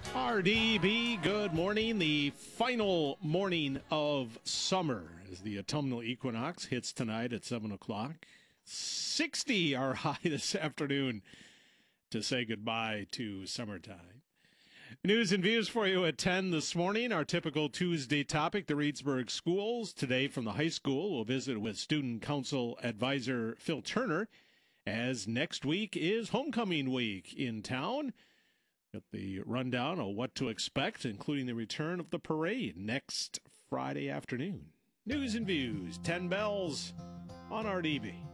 RDB, good morning. The final morning of summer as the autumnal equinox hits tonight at 7 o'clock. 60 our high this afternoon to say goodbye to summertime. News and views for you at 10 this morning. Our typical Tuesday topic, the Reedsburg schools. Today from the high school, we'll visit with Student Council Advisor Phil Turner, as next week is homecoming week in town. Got the rundown of what to expect, including the return of the parade next Friday afternoon. News and views, 10 bells on RDB.